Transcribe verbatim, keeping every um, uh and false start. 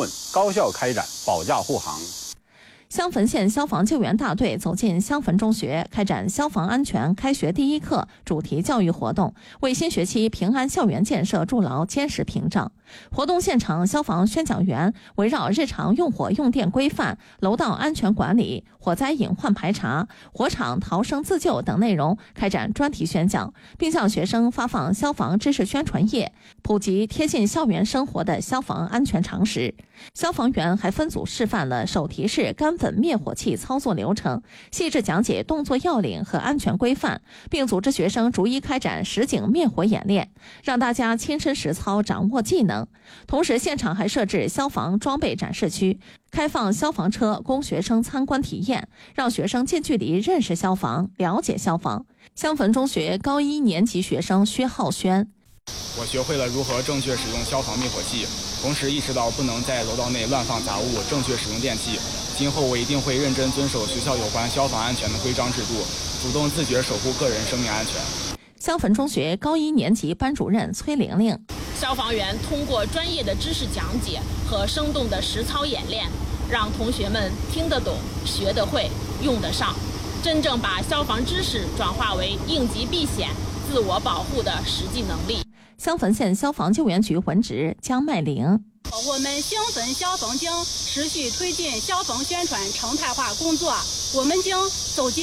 高效开展保驾护航。 襄汾县消防救援大队走进襄汾中学，开展消防安全开学第一课主题教育活动，为新学期平安校园建设筑牢坚实屏障。活动现场，消防宣讲员围绕日常用火用电规范、楼道安全管理、火灾隐患排查、火场逃生自救等内容开展专题宣讲，并向学生发放消防知识宣传页，普及贴近校园生活的消防安全常识。消防员还分组示范了手提式干粉灭火器操作流程，细致讲解动作要领和安全规范，并组织学生逐一开展实景灭火演练，让大家亲身实操掌握技能。同时，现场还设置消防装备展示区，开放消防车供学生参观体验，让学生近距离认识消防，了解消防。襄汾中学高一年级学生薛浩轩： 我学会了如何正确使用消防灭火器，同时意识到不能在楼道内乱放杂物，正确使用电器。今后我一定会认真遵守学校有关消防安全的规章制度，主动自觉守护个人生命安全。 襄汾中学高一年级班主任崔玲玲： 消防员通过专业的知识讲解和生动的实操演练，让同学们听得懂、学得会、用得上，真正把消防知识转化为应急避险、自我保护的实际能力。 襄汾县消防救援局文职江麦玲： 我们襄汾消防经持续推进消防宣传常态化工作，我们经走进